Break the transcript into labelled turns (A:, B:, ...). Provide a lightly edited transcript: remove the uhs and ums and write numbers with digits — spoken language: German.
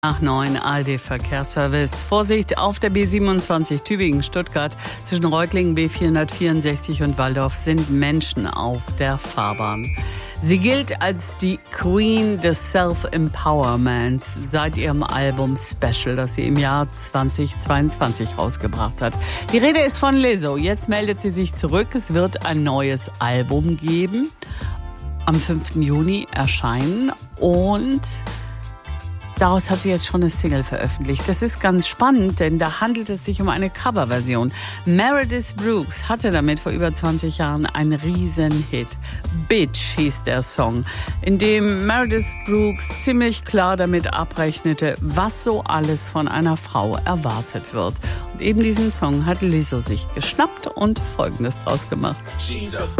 A: Nach 9 ARD Verkehrsservice. Vorsicht auf der B27 Tübingen-Stuttgart. Zwischen Reutlingen B464 und Walldorf sind Menschen auf der Fahrbahn. Sie gilt als die Queen des Self-Empowerments seit ihrem Album Special, das sie im Jahr 2022 rausgebracht hat. Die Rede ist von Lizzo. Jetzt meldet sie sich zurück. Es wird ein neues Album geben. Am 5. Juni erscheinen und daraus hat sie jetzt schon eine Single veröffentlicht. Das ist ganz spannend, denn da handelt es sich um eine Coverversion. Meredith Brooks hatte damit vor über 20 Jahren einen Riesenhit. Bitch hieß der Song, in dem Meredith Brooks ziemlich klar damit abrechnete, was so alles von einer Frau erwartet wird. Und eben diesen Song hat Lizzo sich geschnappt und Folgendes draus gemacht.
B: She's a